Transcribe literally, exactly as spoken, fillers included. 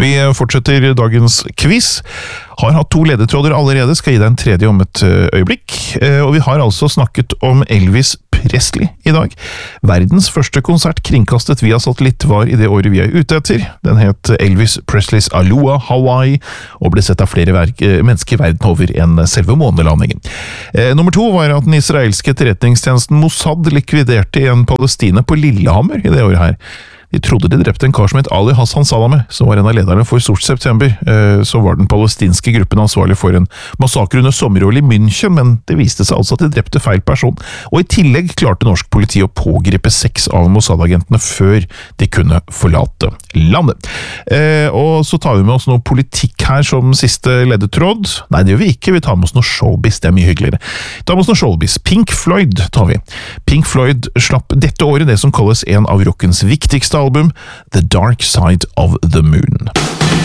Vi fortsetter dagens quiz. Har hatt to ledetråder allerede, skal gi deg en tredje om et øyeblikk. Og vi har altså snakket om Elvis Presley i dag. Verdens første konsert kringkastet via satellitt var i det året vi er ute etter. Den het Elvis Presleys Aloha Hawaii, og ble sett av flere mennesker verden over enn selve månelandingen. Eh, nummer to var at den israelske etterretningstjenesten Mossad likviderte en palestiner på Lillehammer i det året her. De trodde de drepte en kar som het Ali Hassan Salameh, som var en av lederne for Sort September. Så var den palestinske gruppen ansvarlig for en massakre under sommer i München, men det viste seg altså at de drepte feil person. Og i tillegg klarte norsk politi å pågripe seks av Mossad-agentene før de kunne forlate landet. Og så tar vi med oss noe politikk her som siste ledetråd. Nei, det gjør vi ikke. Vi tar med oss noe showbiz, det er mye hyggeligere. Vi tar med oss noe showbiz. Pink Floyd tar vi. Pink Floyd slapp dette året det som kalles en av rockens viktigste album, The Dark Side of the Moon.